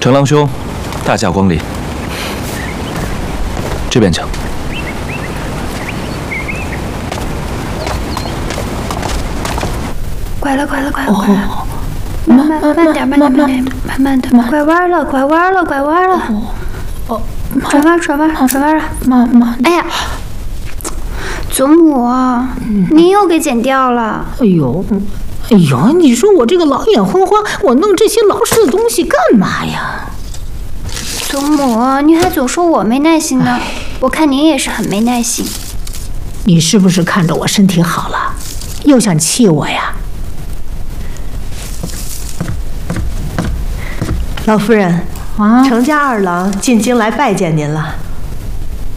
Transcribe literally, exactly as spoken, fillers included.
程郎兄，大驾光临，这边请。 快了，快了，快了，快了！慢慢慢点，慢点，慢点，慢慢的，拐弯了，拐弯了，拐弯了！哦，转弯，转弯，转弯了！ 妈妈， 哎呀，祖母，您又给剪掉了！ 哎呦，哎呦，你说我这个老眼昏花，我弄这些老式的东西干嘛呀？ 祖母，您还总说我没耐心呢，我看您也是很没耐心。 你是不是看着我身体好了，又想气我呀？ 老夫人， 啊， 程家二郎进京来拜见您了。